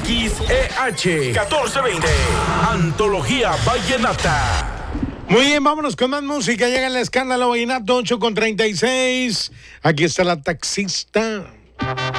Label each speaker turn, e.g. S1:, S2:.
S1: XEH 1420. Antología Vallenata.
S2: Muy bien, vámonos con más música. Llega el escándalo vallenato 8:36. Aquí está la taxista.